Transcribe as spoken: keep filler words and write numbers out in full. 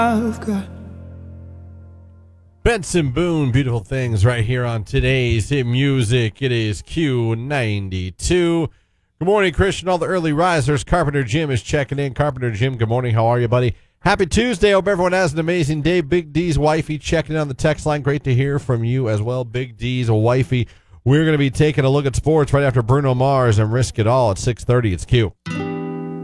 I've got Benson Boone, Beautiful Things, right here on today's Hit Music. It is Q ninety-two. Good morning, Christian. All the early risers. Carpenter Jim is checking in. Carpenter Jim, good morning. How are you, buddy? Happy Tuesday. Hope everyone has an amazing day. Big D's wifey checking in on the text line. Great to hear from you as well. Big D's wifey. We're going to be taking a look at sports right after Bruno Mars and Risk It All at six thirty. It's Q.